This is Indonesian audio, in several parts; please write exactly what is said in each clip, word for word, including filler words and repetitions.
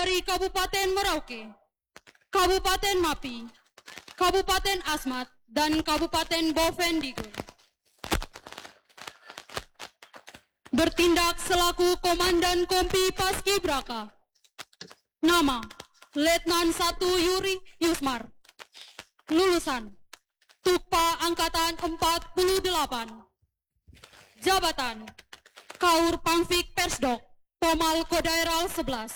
dari Kabupaten Merauke, Kabupaten Mapi, Kabupaten Asmat, dan Kabupaten Bovendigul. Bertindak selaku Komandan Kompi Paskibraka. Nama, Letnan satu Yuri Yusmar. Lulusan, Tukpa Angkatan empat puluh delapan. Jabatan, Kaur Pamfik Persdok, Pomal Kodairal sebelas.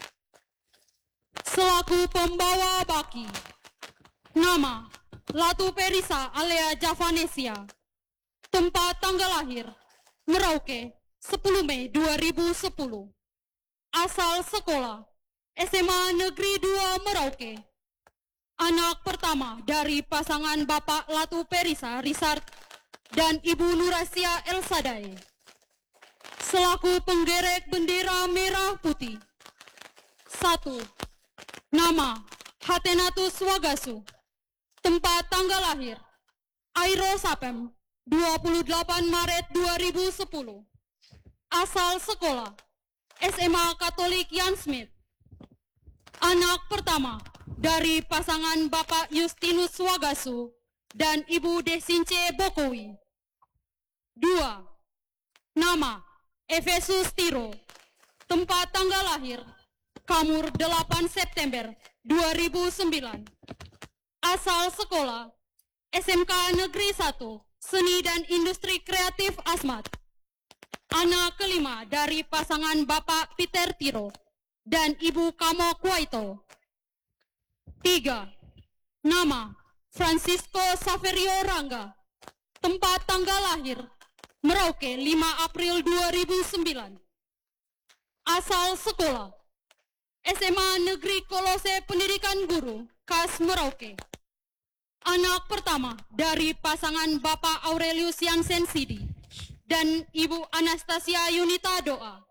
Selaku pembawa baki. Nama, Latu Perisa Alea Javanesia. Tempat tanggal lahir, Merauke, sepuluh Mei dua ribu sepuluh. Asal sekolah, S M A Negeri dua Merauke. Anak pertama dari pasangan Bapak Latu Perisa Risard dan Ibu Nurasia Elsadai. Selaku penggerek bendera merah putih. Satu. Nama, Hatenatus Wagasu. Tempat tanggal lahir, Airo Sapem, dua puluh delapan Maret dua ribu sepuluh. Asal sekolah, S M A Katolik Jan Smith. Anak pertama dari pasangan Bapak Justinus Wagasu dan Ibu Desince Bokowi. Dua. Nama, Efesus Tiro. Tempat tanggal lahir, Kamur delapan September dua ribu sembilan. Asal sekolah, S M K Negeri satu, Seni dan Industri Kreatif Asmat. Anak kelima dari pasangan Bapak Peter Tiro dan Ibu Kamo Kuaito. Tiga. Nama, Francisco Saverio Rangga. Tempat tanggal lahir, Merauke lima April dua ribu sembilan. Asal sekolah, S M A Negeri Kolose Pendidikan Guru, Kas Merauke. Anak pertama dari pasangan Bapak Aurelius Yansen Sidi dan Ibu Anastasia Yunita Doa.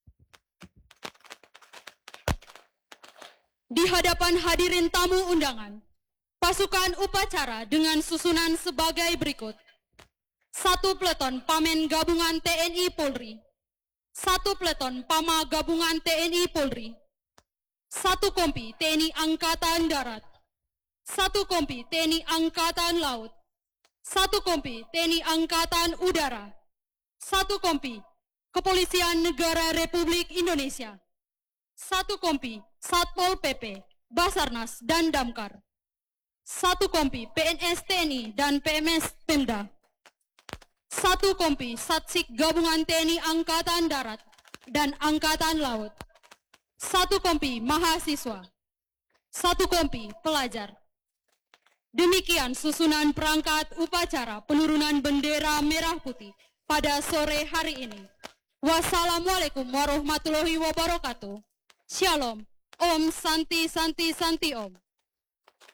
Di hadapan hadirin tamu undangan, pasukan upacara dengan susunan sebagai berikut. Satu peleton Pamen Gabungan T N I Polri. Satu peleton Pama Gabungan T N I Polri. Satu kompi T N I Angkatan Darat. Satu kompi T N I Angkatan Laut. Satu kompi T N I Angkatan Udara. Satu kompi Kepolisian Negara Republik Indonesia. Satu kompi Satpol P P, Basarnas, dan Damkar. Satu kompi P N S T N I dan P M S Pemda. Satu kompi Satsik Gabungan T N I Angkatan Darat dan Angkatan Laut. Satu kompi mahasiswa. Satu kompi pelajar. Demikian susunan perangkat upacara penurunan bendera merah putih pada sore hari ini. Wassalamualaikum warahmatullahi wabarakatuh. Shalom. Om Santi Santi Santi Om.